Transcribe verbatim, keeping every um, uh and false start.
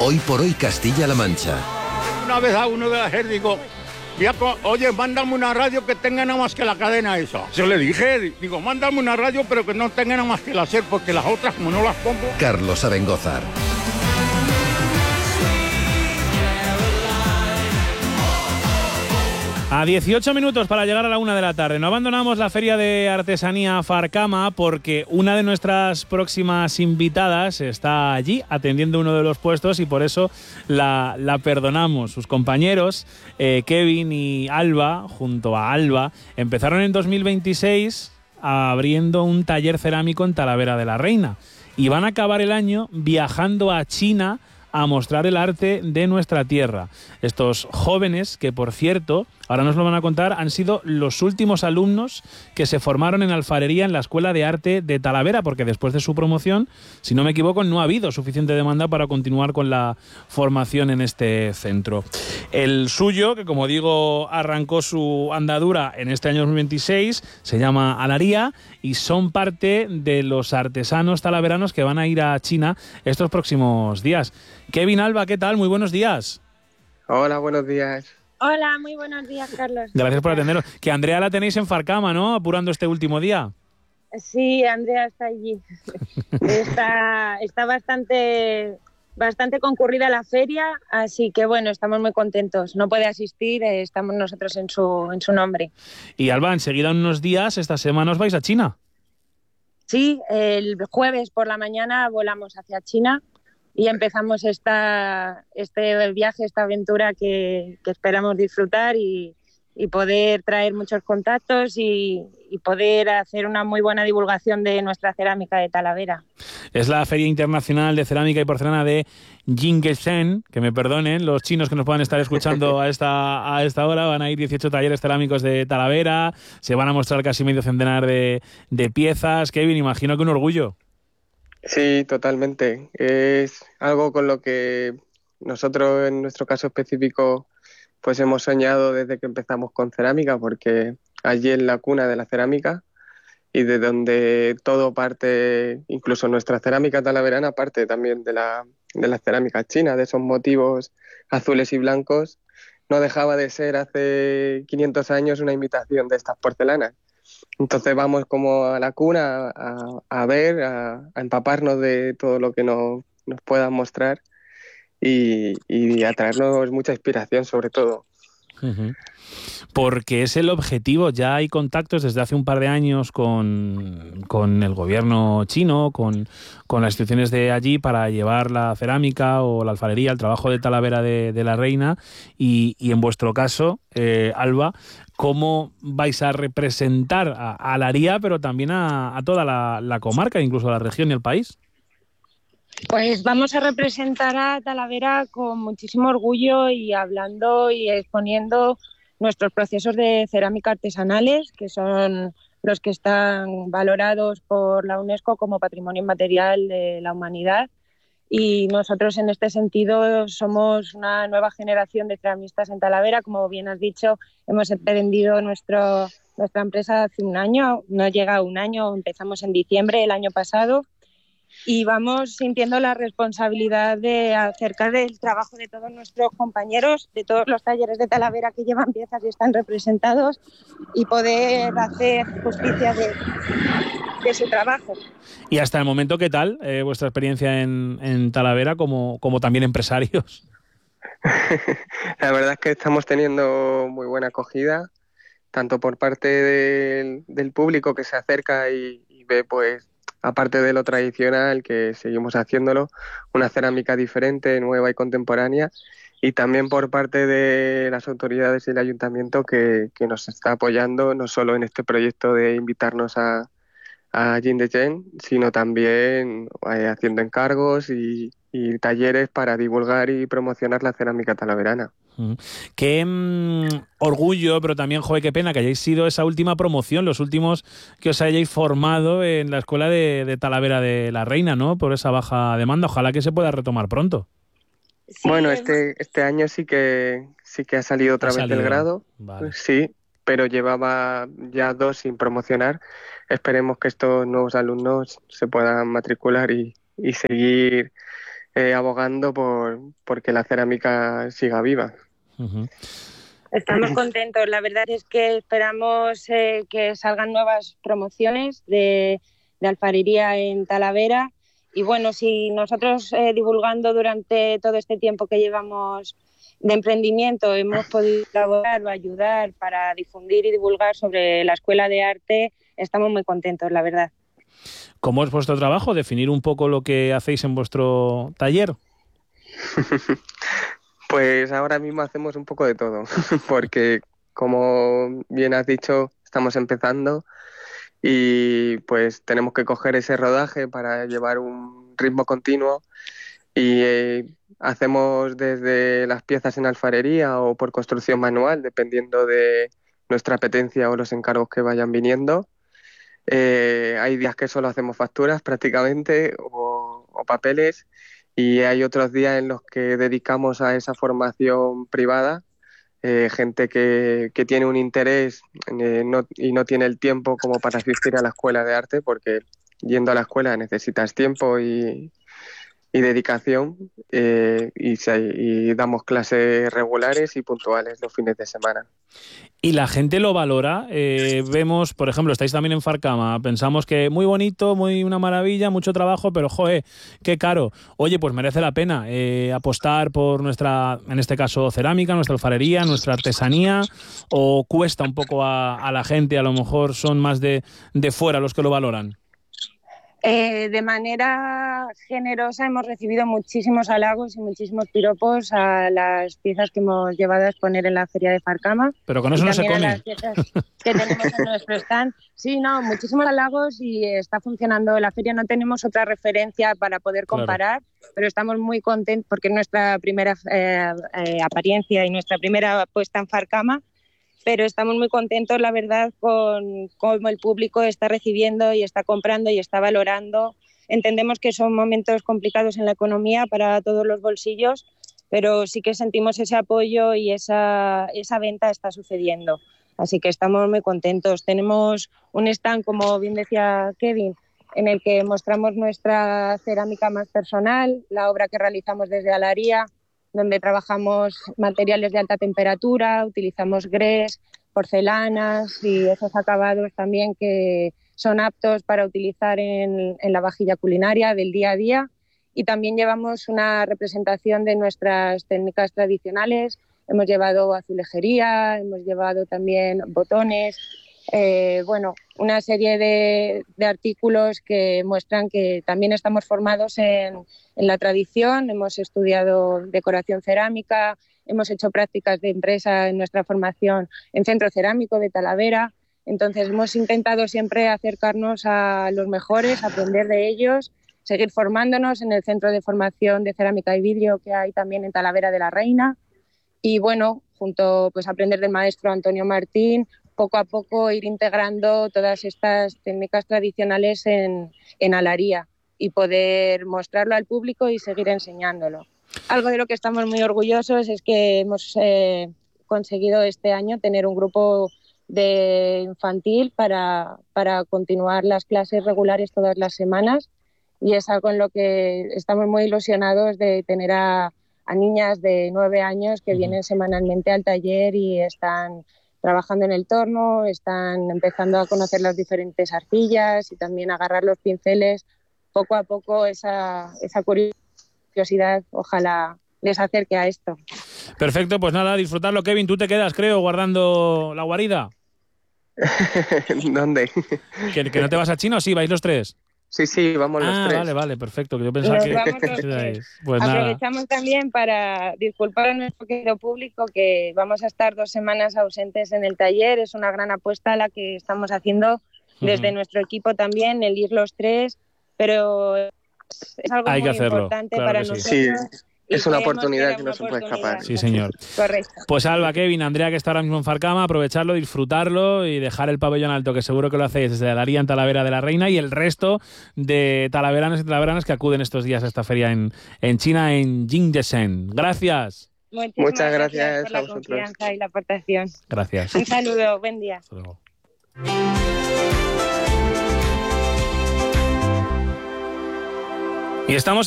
Hoy por hoy Castilla-La Mancha. Una vez a uno de la G E R digo, oye, mándame una radio que tenga nada más que la cadena esa. Yo le dije, digo, mándame una radio pero que no tenga nada más que la SER, porque las otras como no las pongo. Carlos Abengózar. A dieciocho minutos para llegar a la una de la tarde. No abandonamos la Feria de Artesanía Farcama porque una de nuestras próximas invitadas está allí atendiendo uno de los puestos y por eso la, la perdonamos. Sus compañeros, eh, Kevin y Alba, junto a Alba, empezaron en dos mil veintiséis abriendo un taller cerámico en Talavera de la Reina y van a acabar el año viajando a China a mostrar el arte de nuestra tierra. Estos jóvenes, que por cierto, ahora nos lo van a contar, han sido los últimos alumnos que se formaron en alfarería en la Escuela de Arte de Talavera, porque después de su promoción, si no me equivoco, no ha habido suficiente demanda para continuar con la formación en este centro. El suyo, que como digo, arrancó su andadura en este año dos mil veintiséis, se llama Alaría y son parte de los artesanos talaveranos que van a ir a China estos próximos días. Kevin, Alba, ¿qué tal? Muy buenos días. Hola, buenos días. Hola, muy buenos días, Carlos. Gracias por atenderos. Que Andrea la tenéis en Farcama, ¿no? Apurando este último día. Sí, Andrea está allí. está está bastante, bastante concurrida la feria, así que bueno, estamos muy contentos. No puede asistir, eh, estamos nosotros en su, en su nombre. Y Alba, enseguida en unos días, esta semana os vais a China. Sí, el jueves por la mañana volamos hacia China. Y empezamos esta, este viaje, esta aventura que, que esperamos disfrutar y, y poder traer muchos contactos y, y poder hacer una muy buena divulgación de nuestra cerámica de Talavera. Es la Feria Internacional de Cerámica y Porcelana de Jingsheng, que me perdonen los chinos que nos puedan estar escuchando a esta, a esta hora. Van a ir dieciocho talleres cerámicos de Talavera, se van a mostrar casi medio centenar de, de piezas. Kevin, imagino que un orgullo. Sí, totalmente. Es algo con lo que nosotros, en nuestro caso específico, pues hemos soñado desde que empezamos con cerámica, porque allí es la cuna de la cerámica y de donde todo parte, incluso nuestra cerámica talaverana parte también de la, de la cerámica china, de esos motivos azules y blancos. No dejaba de ser hace quinientos años una imitación de estas porcelanas. Entonces vamos como a la cuna a, a ver, a, a empaparnos de todo lo que nos, nos puedan mostrar y, y a traernos mucha inspiración sobre todo. Uh-huh. Porque es el objetivo. Ya hay contactos desde hace un par de años con, con el gobierno chino, con, con las instituciones de allí para llevar la cerámica o la alfarería, el trabajo de Talavera de, de la Reina y, y en vuestro caso, eh, Alba, ¿cómo vais a representar a, a Alaría, pero también a, a toda la, la comarca, incluso a la región y el país? Pues vamos a representar a Talavera con muchísimo orgullo y hablando y exponiendo nuestros procesos de cerámica artesanales, que son los que están valorados por la UNESCO como Patrimonio Inmaterial de la Humanidad. Y nosotros en este sentido somos una nueva generación de ceramistas en Talavera. Como bien has dicho, hemos emprendido nuestro, nuestra empresa hace un año, no llega a un año, empezamos en diciembre del año pasado y vamos sintiendo la responsabilidad de acercar el trabajo de todos nuestros compañeros, de todos los talleres de Talavera que llevan piezas y están representados y poder hacer justicia de, de su trabajo. Y hasta el momento, ¿qué tal eh, vuestra experiencia en, en Talavera como, como también empresarios? La verdad es que estamos teniendo muy buena acogida, tanto por parte del, del público que se acerca y, y ve, pues, aparte de lo tradicional, que seguimos haciéndolo, una cerámica diferente, nueva y contemporánea, y también por parte de las autoridades y el ayuntamiento que, que nos está apoyando no solo en este proyecto de invitarnos a, a Jingsheng, sino también eh, haciendo encargos y, y talleres para divulgar y promocionar la cerámica talaverana. Qué mmm, orgullo, pero también, joder, qué pena que hayáis sido esa última promoción, los últimos que os hayáis formado en la escuela de, de Talavera de la Reina, ¿no? Por esa baja demanda. Ojalá que se pueda retomar pronto. Sí, bueno, este este año sí que sí que ha salido otra ha vez salido. del grado, vale. Sí, pero llevaba ya dos sin promocionar. Esperemos que estos nuevos alumnos se puedan matricular y, y seguir eh, abogando por, por que la cerámica siga viva. Uh-huh. Estamos contentos. La verdad es que esperamos eh, que salgan nuevas promociones de, de alfarería en Talavera. Y bueno, si nosotros eh, divulgando durante todo este tiempo que llevamos de emprendimiento hemos podido colaborar o ayudar para difundir y divulgar sobre la Escuela de Arte, estamos muy contentos, la verdad. ¿Cómo es vuestro trabajo? Definir un poco lo que hacéis en vuestro taller. Pues ahora mismo hacemos un poco de todo, porque como bien has dicho, estamos empezando y pues tenemos que coger ese rodaje para llevar un ritmo continuo y eh, hacemos desde las piezas en alfarería o por construcción manual, dependiendo de nuestra apetencia o los encargos que vayan viniendo. Eh, hay días que solo hacemos facturas prácticamente o, o papeles, y hay otros días en los que dedicamos a esa formación privada, eh, gente que, que tiene un interés eh, no, y no tiene el tiempo como para asistir a la escuela de arte, porque yendo a la escuela necesitas tiempo y, y dedicación, eh, y, y damos clases regulares y puntuales los fines de semana. ¿Y la gente lo valora? Eh, vemos, por ejemplo, estáis también en Farcama, pensamos que muy bonito, muy una maravilla, mucho trabajo, pero joder, qué caro. Oye, pues merece la pena eh, apostar por nuestra, en este caso, cerámica, nuestra alfarería, nuestra artesanía, o cuesta un poco a, a la gente, a lo mejor son más de, de fuera los que lo valoran. Eh, de manera generosa hemos recibido muchísimos halagos y muchísimos piropos a las piezas que hemos llevado a exponer en la Feria de Farcama. Pero con eso no se come. A las piezas que tenemos en nuestro stand. Sí, no, muchísimos halagos y está funcionando la feria. No tenemos otra referencia para poder comparar, claro, pero estamos muy contentos porque es nuestra primera eh, eh, apariencia y nuestra primera puesta en Farcama. Pero estamos muy contentos, la verdad, con cómo el público está recibiendo y está comprando y está valorando. Entendemos que son momentos complicados en la economía para todos los bolsillos, pero sí que sentimos ese apoyo y esa, esa venta está sucediendo. Así que estamos muy contentos. Tenemos un stand, como bien decía Kevin, en el que mostramos nuestra cerámica más personal, la obra que realizamos desde Alaría, donde trabajamos materiales de alta temperatura, utilizamos grés, porcelanas y esos acabados también que son aptos para utilizar en, en la vajilla culinaria del día a día. Y también llevamos una representación de nuestras técnicas tradicionales. Hemos llevado azulejería, hemos llevado también botones, eh, bueno, una serie de, de artículos que muestran que también estamos formados en, en la tradición. Hemos estudiado decoración cerámica, hemos hecho prácticas de empresa en nuestra formación en Centro Cerámico de Talavera. Entonces hemos intentado siempre acercarnos a los mejores, aprender de ellos, seguir formándonos en el Centro de Formación de Cerámica y Vidrio que hay también en Talavera de la Reina. Y bueno, junto pues aprender del maestro Antonio Martín, poco a poco ir integrando todas estas técnicas tradicionales en, en Alaría y poder mostrarlo al público y seguir enseñándolo. Algo de lo que estamos muy orgullosos es que hemos eh, conseguido este año tener un grupo de infantil para, para continuar las clases regulares todas las semanas, y es algo en lo que estamos muy ilusionados de tener a, a niñas de nueve años que vienen semanalmente al taller y están trabajando en el torno, están empezando a conocer las diferentes arcillas y también a agarrar los pinceles. Poco a poco esa, esa curiosidad ojalá les acerque a esto. Perfecto, pues nada, disfrutarlo. Kevin, tú te quedas, creo, guardando la guarida. ¿Dónde? ¿Que, que no te vas a China o sí? ¿Vais los tres? Sí, sí, vamos los ah, tres. Vale, vale, perfecto. Que yo pensaba Nos que... vamos los tres. Pues aprovechamos nada. también para disculpar a nuestro querido público que vamos a estar dos semanas ausentes en el taller. Es una gran apuesta la que estamos haciendo desde uh-huh. nuestro equipo también, el ir los tres, pero es algo Hay muy que hacerlo, importante claro para que sí. nosotros. Sí. Es una oportunidad que no se puede escapar. Sí, señor. Correcto. Pues Alba, Kevin, Andrea, que está ahora mismo en Farcama, aprovecharlo, disfrutarlo y dejar el pabellón alto, que seguro que lo hacéis desde Alaría en Talavera de la Reina, y el resto de talaveranos y talaveranas que acuden estos días a esta feria en, en China, en Jingdezhen. Gracias. Muchísimas Muchas gracias, gracias por la a vosotros. confianza y la aportación. Gracias. Un saludo, buen día. Hasta luego. Y estamos